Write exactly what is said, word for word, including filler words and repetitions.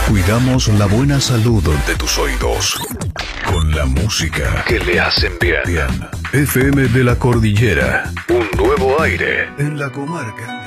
Cuidamos la buena salud de tus oídos con la música que le hacen bien. Bien. F M de la Cordillera, un nuevo aire en la comarca.